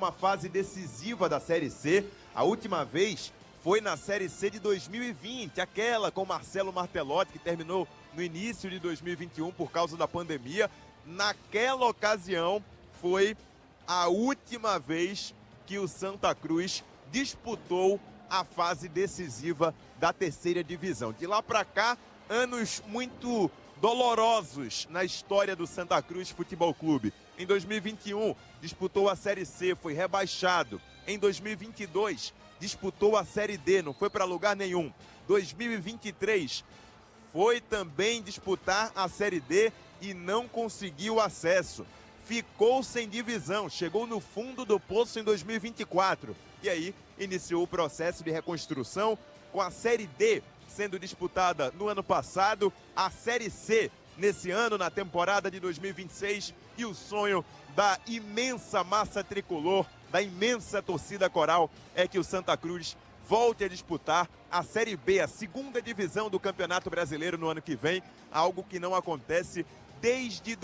uma fase decisiva da Série C. A última vez foi na Série C de 2020, aquela com Marcelo Martelotti, que terminou no início de 2021 por causa da pandemia. Naquela ocasião, foi a última vez que o Santa Cruz disputou a fase decisiva da terceira divisão. De lá para cá, anos muito dolorosos na história do Santa Cruz Futebol Clube. Em 2021, disputou a Série C, foi rebaixado. Em 2022, disputou a Série D, não foi para lugar nenhum. 2023, foi também disputar a Série D e não conseguiu acesso. Ficou sem divisão, chegou no fundo do poço em 2024. E aí, iniciou o processo de reconstrução com a Série D sendo disputada no ano passado, a Série C nesse ano, na temporada de 2026, e o sonho da imensa massa tricolor, da imensa torcida coral, é que o Santa Cruz volte a disputar a Série B, a segunda divisão do Campeonato Brasileiro no ano que vem, algo que não acontece desde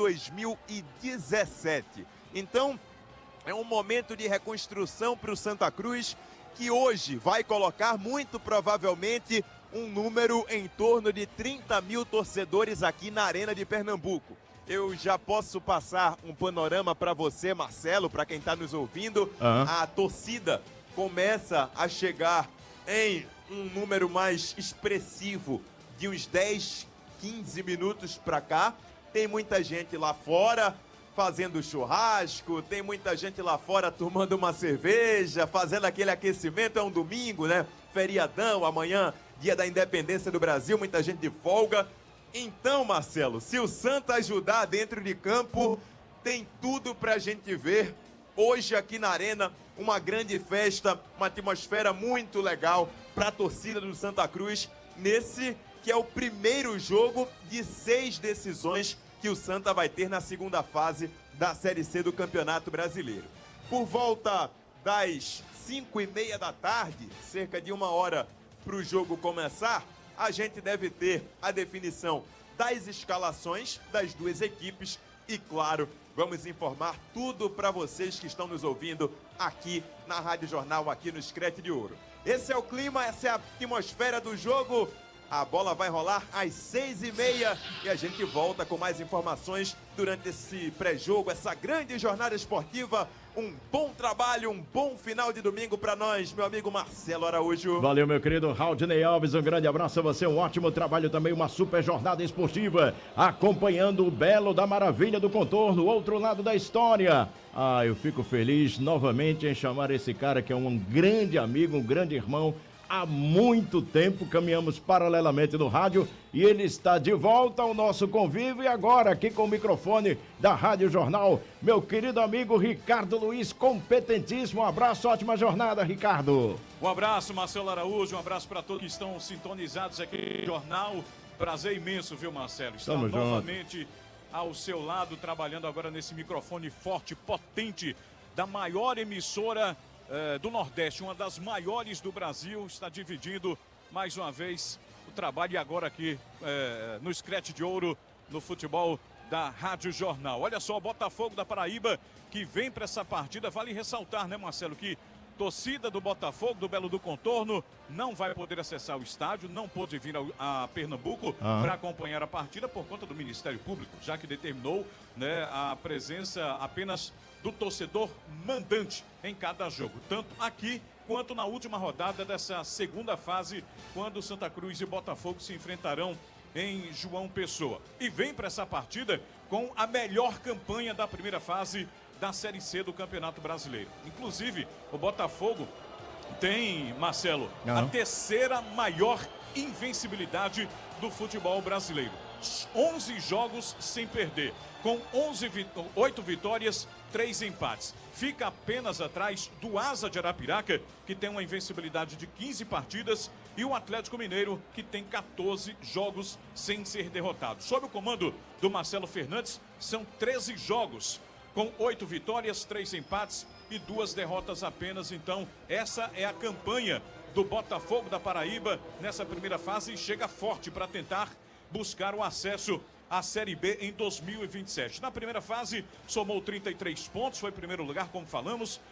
2017. Então, é um momento de reconstrução para o Santa Cruz, que hoje vai colocar, muito provavelmente, um número em torno de 30 mil torcedores aqui na Arena de Pernambuco. Eu já posso passar um panorama para você, Marcelo, para quem está nos ouvindo. A torcida começa a chegar em um número mais expressivo de uns 10, 15 minutos para cá. Tem muita gente lá fora fazendo churrasco, tem muita gente lá fora tomando uma cerveja, fazendo aquele aquecimento. É um domingo, né? Feriadão, amanhã, dia da independência do Brasil, muita gente de folga. Então, Marcelo, se o Santa ajudar dentro de campo, tem tudo pra gente ver hoje aqui na Arena, uma grande festa, uma atmosfera muito legal pra torcida do Santa Cruz, nesse que é o primeiro jogo de 6 decisões que o Santa vai ter na segunda fase da Série C do Campeonato Brasileiro. Por volta das 5h30 da tarde, cerca de 1 hora para o jogo começar, a gente deve ter a definição das escalações das duas equipes e, claro, vamos informar tudo para vocês que estão nos ouvindo aqui na Rádio Jornal, aqui no Screte de Ouro. Esse é o clima, essa é a atmosfera do jogo. A bola vai rolar às 6h30 e a gente volta com mais informações durante esse pré-jogo, essa grande jornada esportiva. Um bom trabalho, um bom final de domingo para nós, meu amigo Marcelo Araújo. Valeu, meu querido Raudinei Alves, um grande abraço a você, um ótimo trabalho também, uma super jornada esportiva, acompanhando o belo da maravilha do contorno, outro lado da história. Eu fico feliz novamente em chamar esse cara que é um grande amigo, um grande irmão. Há muito tempo caminhamos paralelamente no rádio e ele está de volta ao nosso convívio e agora aqui com o microfone da Rádio Jornal, meu querido amigo Ricardo Luiz, competentíssimo. Um abraço, ótima jornada, Ricardo. Um abraço, Marcelo Araújo, um abraço para todos que estão sintonizados aqui no Jornal. Prazer imenso, viu, Marcelo? Estar novamente ao seu lado, trabalhando agora nesse microfone forte, potente, da maior emissora do Nordeste, uma das maiores do Brasil, está dividindo mais uma vez o trabalho e agora aqui no Screte de Ouro, no futebol da Rádio Jornal. Olha só, o Botafogo da Paraíba que vem para essa partida, vale ressaltar, né, Marcelo, que torcida do Botafogo, do Belo do Contorno, não vai poder acessar o estádio, não pôde vir a Pernambuco para acompanhar a partida por conta do Ministério Público, já que determinou, né, a presença apenas do torcedor mandante em cada jogo, tanto aqui quanto na última rodada dessa segunda fase, quando Santa Cruz e Botafogo se enfrentarão em João Pessoa. E vem para essa partida com a melhor campanha da primeira fase da Série C do Campeonato Brasileiro. Inclusive, o Botafogo tem, Marcelo, a terceira maior invencibilidade do futebol brasileiro. 11 jogos sem perder, com 8 vitórias, 3 empates. Fica apenas atrás do Asa de Arapiraca, que tem uma invencibilidade de 15 partidas, e o Atlético Mineiro, que tem 14 jogos sem ser derrotado. Sob o comando do Marcelo Fernandes, são 13 jogos, com 8 vitórias, 3 empates e 2 derrotas apenas. Então, essa é a campanha do Botafogo da Paraíba nessa primeira fase e chega forte para tentar buscar o acesso à Série B em 2027. Na primeira fase, somou 33 pontos, foi primeiro lugar, como falamos,